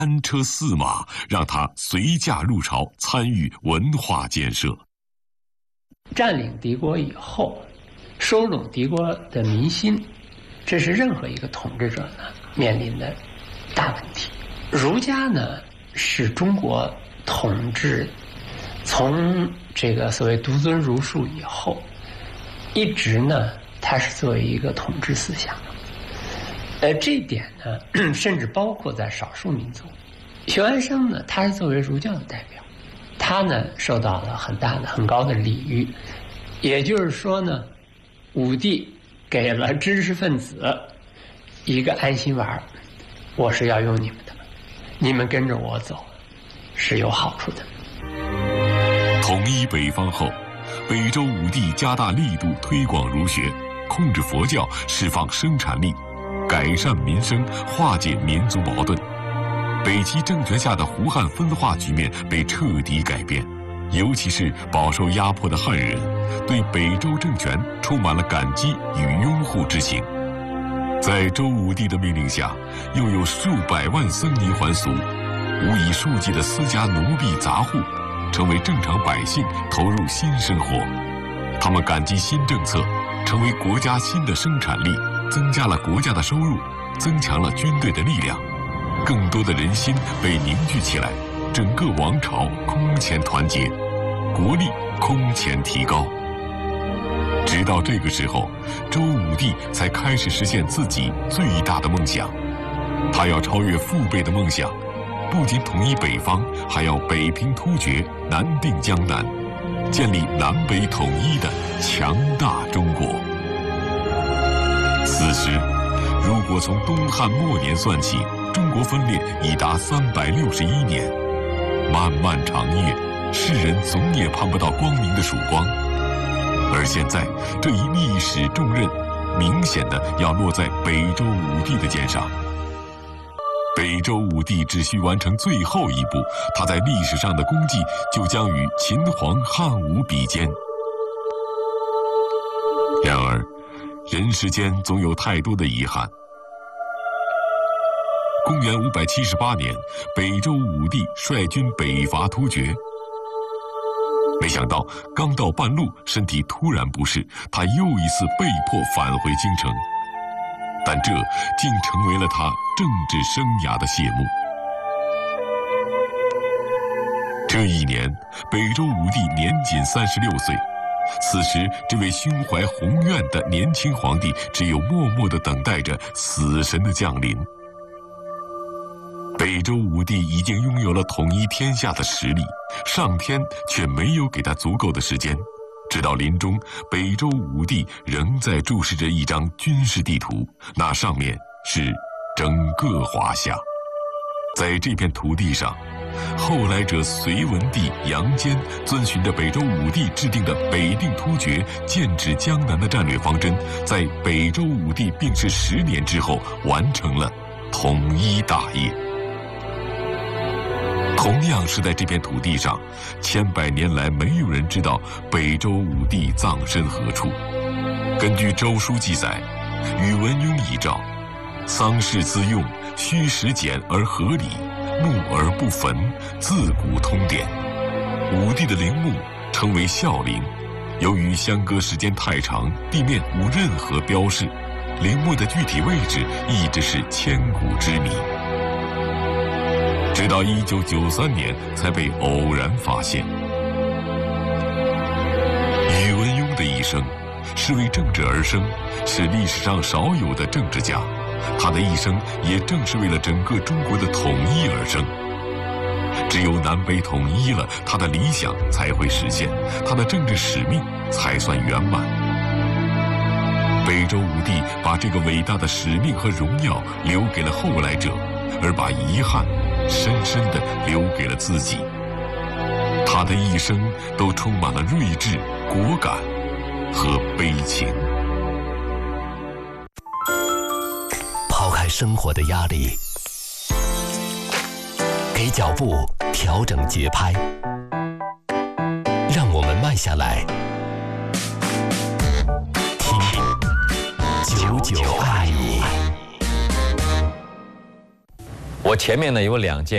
单车驷马，让他随驾入朝，参与文化建设。 占领敌国以后，收拢敌国的民心，这是任何一个统治者呢面临的大问题。儒家呢是中国统治从这个所谓独尊儒术以后，一直呢它是作为一个统治思想。这一点呢，甚至包括在少数民族。荀安生呢，他是作为儒教的代表，他呢受到了很高的礼遇。也就是说呢，武帝给了知识分子一个安心丸，我是要用你们的，你们跟着我走是有好处的。 统一北方后，北周武帝加大力度推广儒学，控制佛教，释放生产力，改善民生，化解民族矛盾。北齐政权下的胡汉分化局面被彻底改变，尤其是饱受压迫的汉人，对北周政权充满了感激与拥护之情。在周武帝的命令下，又有数百万僧尼还俗，无以数计的私家奴婢杂户成为正常百姓，投入新生活。他们感激新政策，成为国家新的生产力，增加了国家的收入，增强了军队的力量，更多的人心被凝聚起来，整个王朝空前团结，国力空前提高。直到这个时候，周武帝才开始实现自己最大的梦想。他要超越父辈的梦想，不仅统一北方，还要北平突厥，南定江南，建立南北统一的强大中国。此时，如果从东汉末年算起，中国分裂已达361年，漫漫长夜，世人总也盼不到光明的曙光。而现在，这一历史重任，明显的要落在北周武帝的肩上。北周武帝只需完成最后一步，他在历史上的功绩就将与秦皇汉武比肩。然而，人世间总有太多的遗憾。公元578年，北周武帝率军北伐突厥，没想到刚到半路，身体突然不适，他又一次被迫返回京城。但这竟成为了他政治生涯的谢幕。这一年，北周武帝年仅36岁。此时，这位胸怀宏愿的年轻皇帝，只有默默地等待着死神的降临。北周武帝已经拥有了统一天下的实力，上天却没有给他足够的时间。直到临终，北周武帝仍在注视着一张军事地图，那上面是整个华夏。在这片土地上，后来者隋文帝杨坚遵循着北周武帝制定的北定突厥、建制江南的战略方针，在北周武帝病逝10年之后，完成了统一大业。同样是在这片土地上，千百年来没有人知道北周武帝葬身何处。根据周书记载，宇文邕遗诏：丧事自用，须时简而合理，墓而不焚，自古通典。武帝的陵墓称为孝陵，由于相隔时间太长，地面无任何标示，陵墓的具体位置一直是千古之谜。直到1993年才被偶然发现。宇文邕的一生是为政治而生，是历史上少有的政治家。他的一生也正是为了整个中国的统一而生。只有南北统一了，他的理想才会实现，他的政治使命才算圆满。北周武帝把这个伟大的使命和荣耀留给了后来者，而把遗憾深深地留给了自己。他的一生都充满了睿智、果敢和悲情。 抛开生活的压力，给脚步调整节拍，让我们慢下来，听久久爱你。 我前面呢有2件